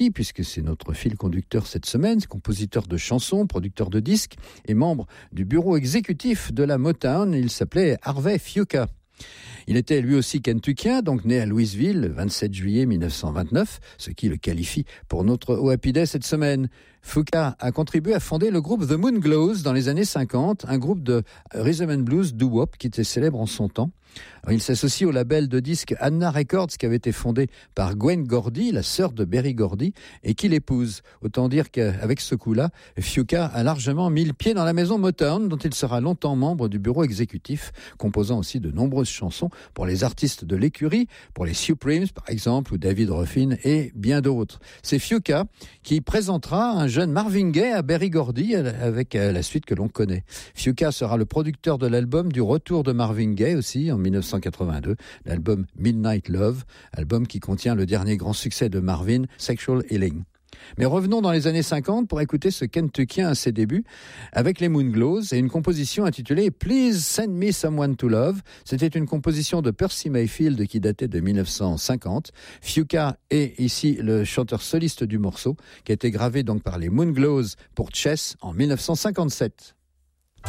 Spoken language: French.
puisque c'est notre fil conducteur cette semaine, compositeur de chansons, producteur de disques et membre du bureau exécutif de la Motown. Il s'appelait Harvey Fiuca. Il était lui aussi kentuckien, donc né à Louisville le 27 juillet 1929, ce qui le qualifie pour notre Oh Happy Day cette semaine. Fiuca a contribué à fonder le groupe The Moonglows dans les années 50, un groupe de rhythm and blues doo-wop qui était célèbre en son temps. Alors, il s'associe au label de disques Anna Records qui avait été fondé par Gwen Gordy, la sœur de Berry Gordy, et qui l'épouse. Autant dire qu'avec ce coup-là, Fiuca a largement mis le pied dans la maison Motown, dont il sera longtemps membre du bureau exécutif, composant aussi de nombreuses chansons pour les artistes de l'écurie, pour les Supremes par exemple, ou David Ruffin et bien d'autres. C'est Fiuca qui présentera un jeune Marvin Gaye à Berry Gordy avec la suite que l'on connaît. Fiuca sera le producteur de l'album du retour de Marvin Gaye aussi en 1982, l'album Midnight Love, album qui contient le dernier grand succès de Marvin, Sexual Healing. Mais revenons dans les années 50 pour écouter ce Kentuckien à ses débuts avec les Moonglows et une composition intitulée Please Send Me Someone to Love. C'était une composition de Percy Mayfield qui datait de 1950. Fiuca est ici le chanteur soliste du morceau qui a été gravé donc par les Moonglows pour Chess en 1957.